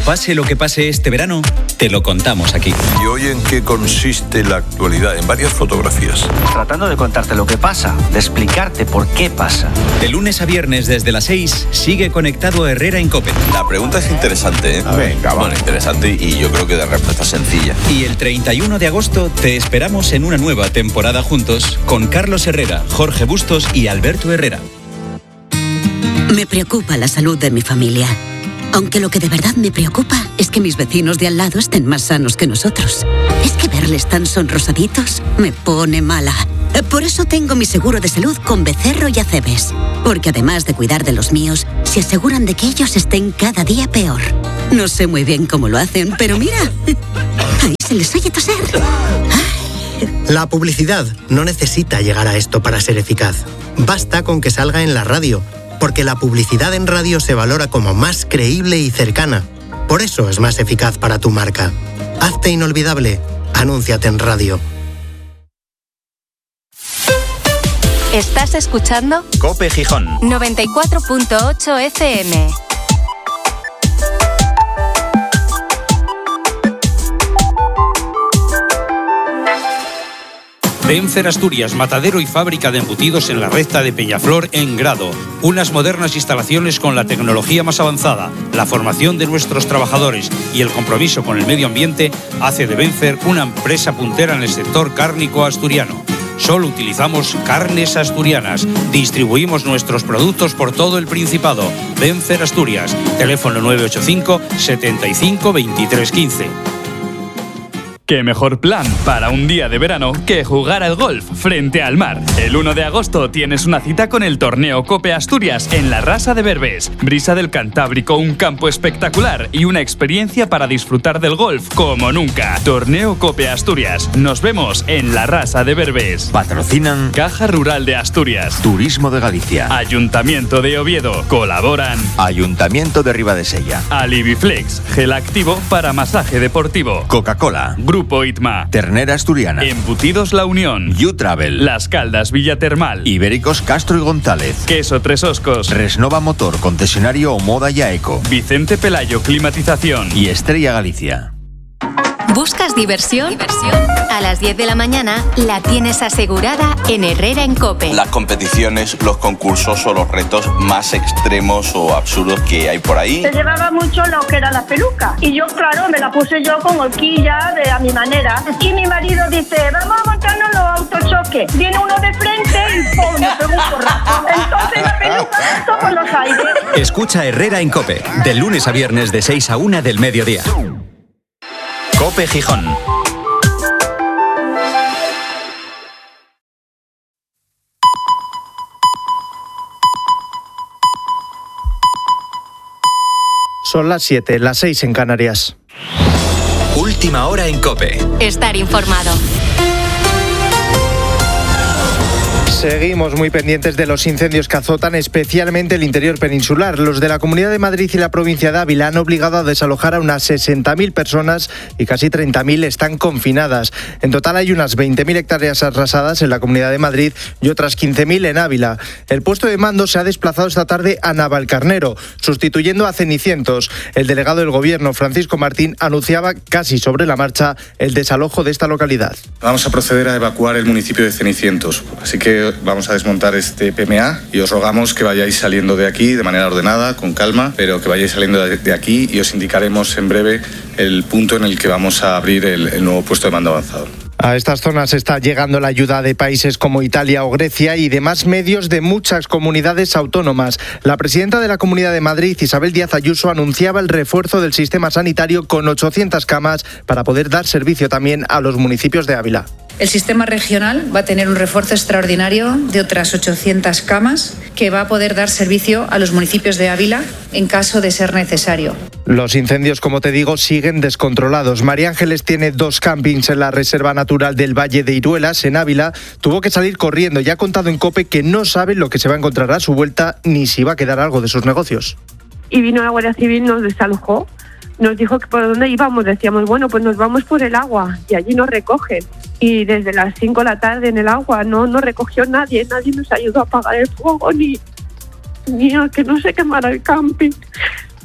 pase lo que pase este verano, te lo contamos aquí. ¿Y hoy en qué consiste la actualidad? En varias fotografías. Tratando de contarte lo que pasa, de explicarte por qué pasa. De lunes a viernes desde las 6, sigue conectado a Herrera en COPE. La pregunta es interesante, ¿eh? Venga, va. Bueno, interesante y yo creo que de respuesta sencilla. Y el 31 de agosto te esperamos en una nueva temporada juntos con Carlos Herrera, Jorge Bustos y Alberto Herrera. Me preocupa la salud de mi familia. Aunque lo que de verdad me preocupa es que mis vecinos de al lado estén más sanos que nosotros. Es que verles tan sonrosaditos me pone mala. Por eso tengo mi seguro de salud con Becerro y Acebes. Porque además de cuidar de los míos, se aseguran de que ellos estén cada día peor. No sé muy bien cómo lo hacen, pero mira, ahí se les oye toser. La publicidad no necesita llegar a esto para ser eficaz. Basta con que salga en la radio, porque la publicidad en radio se valora como más creíble y cercana. Por eso es más eficaz para tu marca. Hazte inolvidable. Anúnciate en radio. ¿Estás escuchando? COPE Gijón 94.8 FM. Vencer Asturias, matadero y fábrica de embutidos en la recta de Peñaflor en Grado. Unas modernas instalaciones con la tecnología más avanzada, la formación de nuestros trabajadores y el compromiso con el medio ambiente hace de Vencer una empresa puntera en el sector cárnico asturiano. Solo utilizamos carnes asturianas. Distribuimos nuestros productos por todo el Principado. Vencer Asturias. Teléfono 985 75 23 15. ¿Qué mejor plan para un día de verano que jugar al golf frente al mar? El 1 de agosto tienes una cita con el torneo COPE Asturias en la Rasa de Berbés. Brisa del Cantábrico, un campo espectacular y una experiencia para disfrutar del golf como nunca. Torneo COPE Asturias. Nos vemos en la Rasa de Berbés. Patrocinan Caja Rural de Asturias, Turismo de Galicia, Ayuntamiento de Oviedo. Colaboran Ayuntamiento de Ribadesella, Aliviflex, gel activo para masaje deportivo, Coca-Cola, Grupo ITMA, Ternera Asturiana, Embutidos La Unión, U-Travel, Las Caldas Villatermal, Ibéricos Castro y González, Queso Tres Oscos, Resnova Motor, concesionario Omoda y Aeco, Vicente Pelayo Climatización y Estrella Galicia. ¿Buscas diversión? A las 10 de la mañana la tienes asegurada en Herrera en COPE. Las competiciones, los concursos o los retos más extremos o absurdos que hay por ahí. Se llevaba mucho lo que era la peluca. Y yo, claro, me la puse yo con horquilla a mi manera. Y mi marido dice, vamos a montarnos los autochoques. Viene uno de frente y ¡pum! Me pegó un porrazo. Entonces la peluca saltó por los aires. Escucha Herrera en COPE, de lunes a viernes de 6 a 1 del mediodía. COPE Gijón. Son las 7, las 6 en Canarias. Última hora en COPE. Estar informado. Seguimos muy pendientes de los incendios que azotan especialmente el interior peninsular. Los de la Comunidad de Madrid y la provincia de Ávila han obligado a desalojar a unas 60.000 personas y casi 30.000 están confinadas. En total hay unas 20.000 hectáreas arrasadas en la Comunidad de Madrid y otras 15.000 en Ávila. El puesto de mando se ha desplazado esta tarde a Navalcarnero, sustituyendo a Cenicientos. El delegado del Gobierno, Francisco Martín, anunciaba casi sobre la marcha el desalojo de esta localidad. Vamos a proceder a evacuar el municipio de Cenicientos, así que vamos a desmontar este PMA y os rogamos que vayáis saliendo de aquí de manera ordenada, con calma, pero que vayáis saliendo de aquí y os indicaremos en breve el punto en el que vamos a abrir el nuevo puesto de mando avanzado. A estas zonas está llegando la ayuda de países como Italia o Grecia y demás medios de muchas comunidades autónomas. La presidenta de la Comunidad de Madrid, Isabel Díaz Ayuso, anunciaba el refuerzo del sistema sanitario con 800 camas para poder dar servicio también a los municipios de Ávila. El sistema regional va a tener un refuerzo extraordinario de otras 800 camas que va a poder dar servicio a los municipios de Ávila en caso de ser necesario. Los incendios, como te digo, siguen descontrolados. María Ángeles tiene 2 campings en la Reserva Natural del Valle de Iruelas, en Ávila. Tuvo que salir corriendo y ha contado en COPE que no sabe lo que se va a encontrar a su vuelta ni si va a quedar algo de sus negocios. Y vino la Guardia Civil, nos desalojó. Nos dijo que por dónde íbamos, decíamos, bueno, pues nos vamos por el agua y allí nos recogen. Y desde las 5 de la tarde en el agua no recogió nadie nos ayudó a apagar el fuego ni a que no se quemara el camping.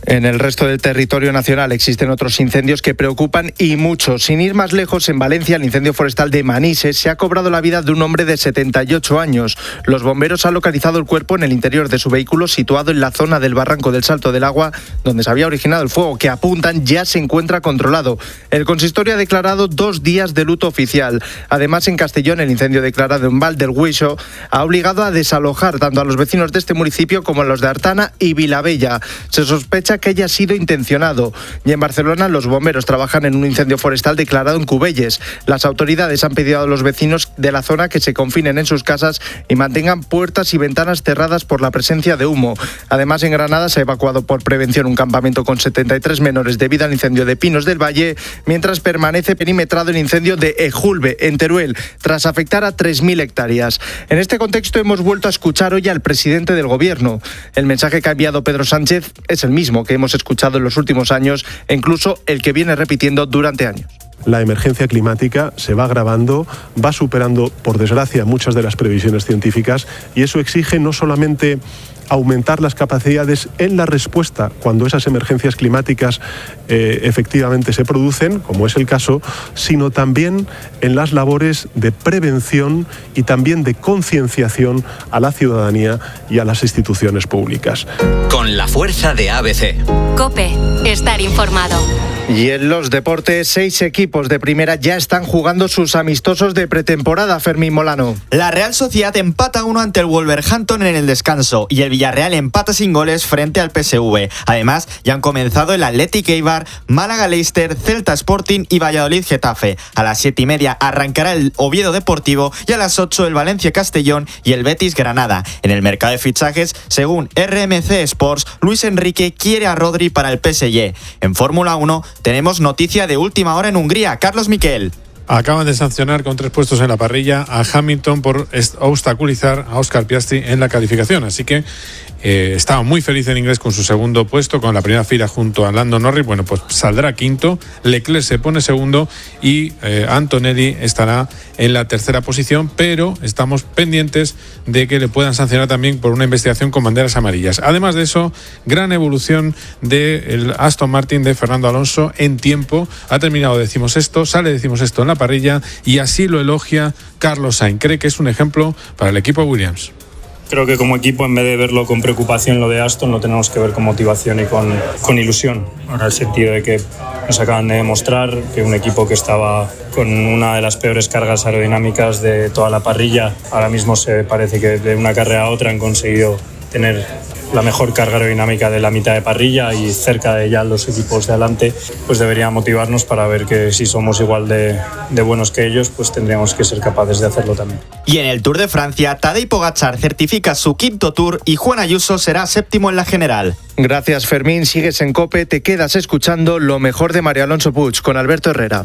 En el resto del territorio nacional existen otros incendios que preocupan y mucho. Sin ir más lejos, en Valencia, el incendio forestal de Manises se ha cobrado la vida de un hombre de 78 años. Los bomberos han localizado el cuerpo en el interior de su vehículo situado en la zona del barranco del Salto del Agua, donde se había originado el fuego, que apuntan ya se encuentra controlado. El consistorio ha declarado 2 días de luto oficial. Además, en Castellón, el incendio declarado en Val del Huixo ha obligado a desalojar tanto a los vecinos de este municipio como a los de Artana y Vilabella. Se sospecha que haya sido intencionado. Y en Barcelona, los bomberos trabajan en un incendio forestal declarado en Cubelles. Las autoridades han pedido a los vecinos de la zona que se confinen en sus casas y mantengan puertas y ventanas cerradas por la presencia de humo. Además, en Granada se ha evacuado por prevención un campamento con 73 menores debido al incendio de Pinos del Valle, mientras permanece perimetrado el incendio de Ejulbe, en Teruel, tras afectar a 3.000 hectáreas. En este contexto hemos vuelto a escuchar hoy al presidente del Gobierno. El mensaje que ha enviado Pedro Sánchez es el mismo que hemos escuchado en los últimos años e incluso el que viene repitiendo durante años. La emergencia climática se va agravando, va superando, por desgracia, muchas de las previsiones científicas, y eso exige no solamente aumentar las capacidades en la respuesta cuando esas emergencias climáticas efectivamente se producen, como es el caso, sino también en las labores de prevención y también de concienciación a la ciudadanía y a las instituciones públicas. Con la fuerza de ABC. COPE, estar informado. Y en los deportes, 6 equipos de primera ya están jugando sus amistosos de pretemporada, Fermín Molano. La Real Sociedad empata 1 ante el Wolverhampton en el descanso y el Villarreal empata sin goles frente al PSV. Además, ya han comenzado el Athletic Eibar, Málaga Leicester, Celta Sporting y Valladolid Getafe. A las 7:30 arrancará el Oviedo Deportivo y a las 8 el Valencia Castellón y el Betis Granada. En el mercado de fichajes, según RMC Sports, Luis Enrique quiere a Rodri para el PSG. En Fórmula 1 tenemos noticia de última hora en Hungría. Carlos Miquel. Acaban de sancionar con 3 puestos en la parrilla a Hamilton por obstaculizar a Oscar Piastri en la calificación. Así que estaba muy feliz en inglés con su segundo puesto, con la primera fila junto a Lando Norris. Bueno, pues saldrá quinto, Leclerc se pone segundo y Antonelli estará en la tercera posición, pero estamos pendientes de que le puedan sancionar también por una investigación con banderas amarillas. Además de eso, gran evolución del Aston Martin de Fernando Alonso en tiempo. Ha terminado decimosexto, sale decimosexto en la parrilla y así lo elogia Carlos Sainz. Cree que es un ejemplo para el equipo Williams. Creo que como equipo, en vez de verlo con preocupación lo de Aston, lo tenemos que ver con motivación y con ilusión. En el sentido de que nos acaban de demostrar que un equipo que estaba con una de las peores cargas aerodinámicas de toda la parrilla, ahora mismo se parece que de una carrera a otra han conseguido tener la mejor carga aerodinámica de la mitad de parrilla y cerca de ya los equipos de adelante, pues debería motivarnos para ver que si somos igual de buenos que ellos, pues tendríamos que ser capaces de hacerlo también. Y en el Tour de Francia, Tadej Pogačar certifica su quinto Tour y Juan Ayuso será séptimo en la general. Gracias, Fermín. Sigues en COPE, te quedas escuchando lo mejor de Mario Alonso Puig con Alberto Herrera.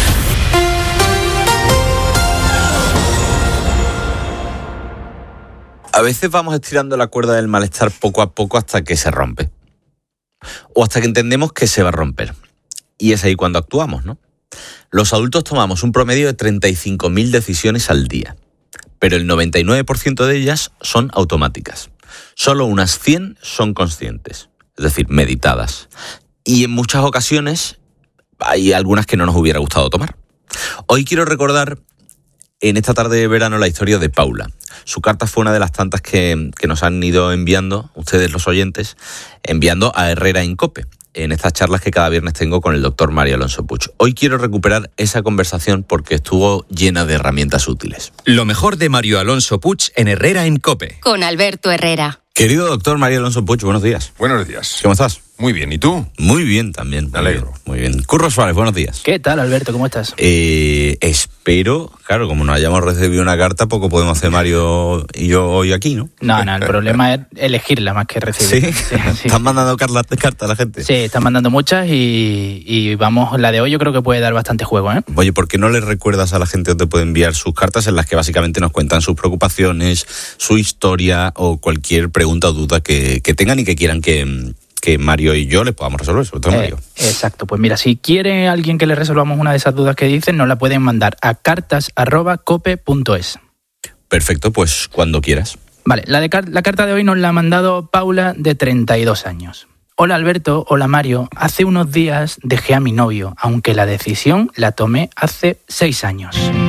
A veces vamos estirando la cuerda del malestar poco a poco hasta que se rompe. O hasta que entendemos que se va a romper. Y es ahí cuando actuamos, ¿no? Los adultos tomamos un promedio de 35.000 decisiones al día. Pero el 99% de ellas son automáticas. Solo unas 100 son conscientes, es decir, meditadas. Y en muchas ocasiones hay algunas que no nos hubiera gustado tomar. Hoy quiero recordar en esta tarde de verano la historia de Paula. Su carta fue una de las tantas que nos han ido enviando, ustedes los oyentes, enviando a Herrera en COPE, en estas charlas que cada viernes tengo con el doctor Mario Alonso Puig. Hoy quiero recuperar esa conversación porque estuvo llena de herramientas útiles. Lo mejor de Mario Alonso Puig en Herrera en COPE. Con Alberto Herrera. Querido doctor Mario Alonso Puig, buenos días. Buenos días. ¿Cómo estás? Muy bien, ¿y tú? Muy bien también. Me alegro. Muy bien. Curro Suárez, buenos días. ¿Qué tal, Alberto? ¿Cómo estás? Espero, claro, como no hayamos recibido una carta, poco podemos hacer Mario y yo hoy aquí, ¿no? No, el problema es elegirla más que recibirla. ¿Sí? ¿Están mandando cartas a la gente? Sí, están mandando muchas y vamos, la de hoy yo creo que puede dar bastante juego, ¿eh? Oye, ¿por qué no le recuerdas a la gente dónde puede enviar sus cartas en las que básicamente nos cuentan sus preocupaciones, su historia o cualquier pregunta o duda que tengan y que quieran que Mario y yo les podamos resolver, sobre todo Mario? Exacto, pues mira, si quiere alguien que le resolvamos una de esas dudas que dicen, nos la pueden mandar a cartas@cope.es. Perfecto, pues cuando quieras. Vale, la carta de hoy nos la ha mandado Paula, de 32 años. Hola Alberto, hola Mario. Hace unos días dejé a mi novio, aunque la decisión la tomé hace 6 años.